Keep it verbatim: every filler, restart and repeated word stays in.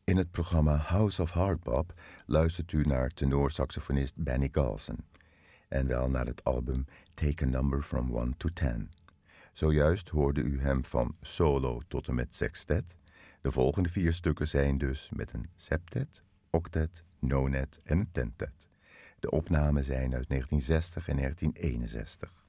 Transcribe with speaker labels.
Speaker 1: In het programma House of Hardbop luistert u naar tenorsaxofonist Benny Golson. En wel naar het album Take a Number from one to ten. Zojuist hoorde u hem van solo tot en met sextet. De volgende vier stukken zijn dus met een septet, octet, nonet en een tentet. De opnamen zijn uit negentien zestig en negentien eenenzestig.